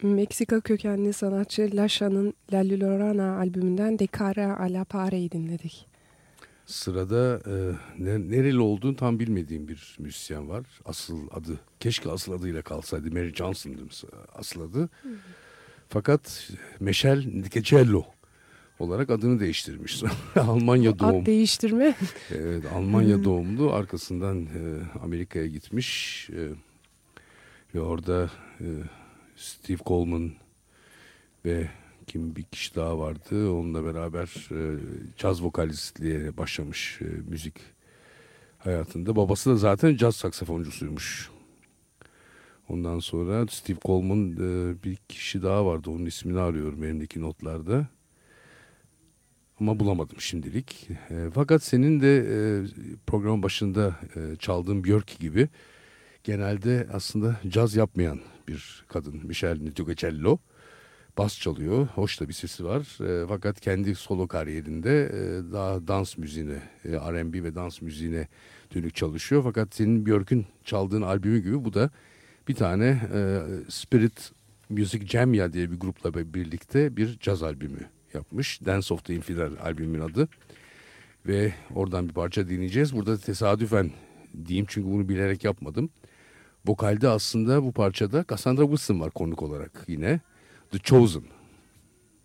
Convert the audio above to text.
Meksika kökenli sanatçı Lasha'nın La Llorona albümünden De Cara a la Pare'yi dinledik. Sırada nereli olduğunu tam bilmediğim bir müzisyen var. Asıl adı, keşke asıl adıyla kalsaydı. Mary Johnson'dı asıl adı. Fakat Meşel Nkecello olarak adını değiştirmiş. Bu Almanya ad doğum. değiştirme. Evet, Almanya doğumlu. Arkasından Amerika'ya gitmiş. Ve orada Steve Coleman ve bir kişi daha vardı. Onunla beraber caz vokalistliğe başlamış müzik hayatında. Babası da zaten caz saksafoncusuymuş. Ondan sonra Steve Coleman, bir kişi daha vardı. Onun ismini arıyorum elimdeki notlarda. Ama bulamadım şimdilik. Fakat senin de programın başında çaldığın Björk gibi genelde aslında caz yapmayan bir kadın. Michelle Ntugecello. Bas çalıyor. Hoş da bir sesi var. Fakat kendi solo kariyerinde daha dans müziğine, R&B ve dans müziğine dönük çalışıyor. Fakat senin Björk'ün çaldığın albümü gibi bu da bir tane Spirit Music Jamia diye bir grupla birlikte bir caz albümü yapmış. Dance of the Infidel albümün adı. Ve oradan bir parça dinleyeceğiz. Burada tesadüfen diyeyim çünkü bunu bilerek yapmadım. Vokalde aslında bu parçada Cassandra Wilson var konuk olarak yine. The Chosen.